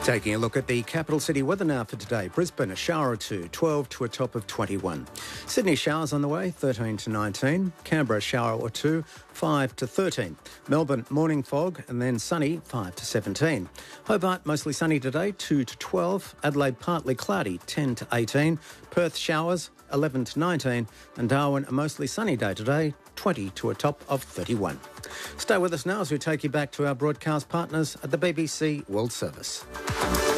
Taking a look at the capital city weather now for today. Brisbane, a shower or two, 12 to a top of 21. Sydney, showers on the way, 13 to 19. Canberra, a shower or two, 5 to 13. Melbourne, morning fog and then sunny, 5 to 17. Hobart, mostly sunny today, 2 to 12. Adelaide, partly cloudy, 10 to 18. Perth, showers, 11 to 19. And Darwin, a mostly sunny day today, 20 to a top of 31. Stay with us now as we take you back to our broadcast partners at the BBC World Service.